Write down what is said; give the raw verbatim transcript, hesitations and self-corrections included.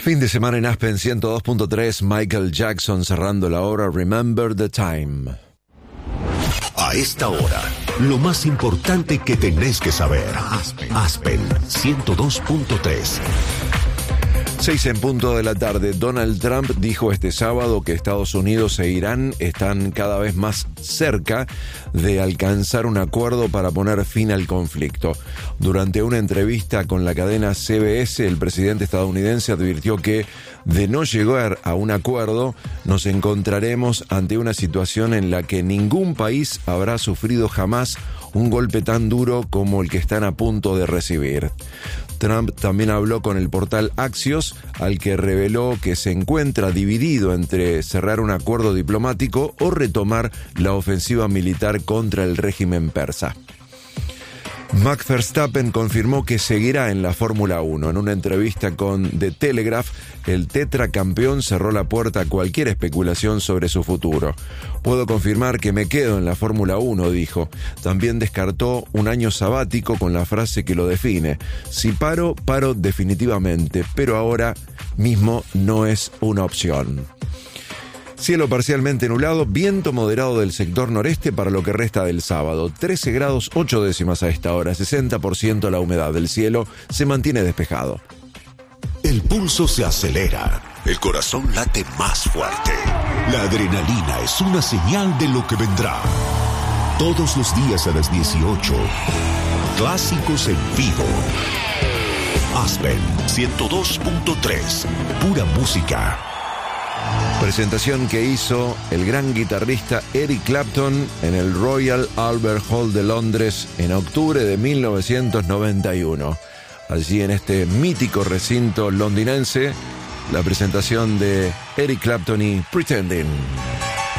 Fin de semana en Aspen ciento dos punto tres, Michael Jackson cerrando la hora Remember the Time. A esta hora, lo más importante que tenés que saber. Aspen, Aspen ciento dos punto tres. Seis en punto de la tarde. Donald Trump dijo este sábado que Estados Unidos e Irán están cada vez más cerca de alcanzar un acuerdo para poner fin al conflicto. Durante una entrevista con la cadena C B S, el presidente estadounidense advirtió que, de no llegar a un acuerdo, nos encontraremos ante una situación en la que ningún país habrá sufrido jamás un golpe tan duro como el que están a punto de recibir. Trump también habló con el portal Axios, al que reveló que se encuentra dividido entre cerrar un acuerdo diplomático o retomar la ofensiva militar contra el régimen persa. Max Verstappen confirmó que seguirá en la Fórmula uno. En una entrevista con The Telegraph, el tetracampeón cerró la puerta a cualquier especulación sobre su futuro. Puedo confirmar que me quedo en la Fórmula uno, dijo. También descartó un año sabático con la frase que lo define: si paro, paro definitivamente, pero ahora mismo no es una opción. Cielo parcialmente nublado, viento moderado del sector noreste para lo que resta del sábado. trece grados ocho décimas a esta hora, sesenta por ciento la humedad del cielo, se mantiene despejado. El pulso se acelera, el corazón late más fuerte. La adrenalina es una señal de lo que vendrá. Todos los días a las dieciocho, clásicos en vivo. Aspen ciento dos punto tres, pura música. Presentación que hizo el gran guitarrista Eric Clapton en el Royal Albert Hall de Londres en octubre de mil novecientos noventa y uno. Allí en este mítico recinto londinense, la presentación de Eric Clapton y Pretending.